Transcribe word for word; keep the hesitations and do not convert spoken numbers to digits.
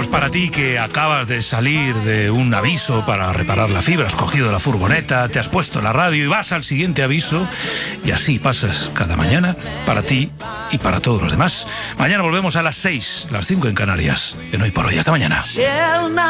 pues para ti que acabas de salir de un aviso para reparar la fibra, has cogido la furgoneta, te has puesto la radio y vas al siguiente aviso, y así pasas cada mañana para ti y para todos los demás. Mañana volvemos a las seis, las cinco en Canarias, en Hoy por Hoy. Hasta mañana.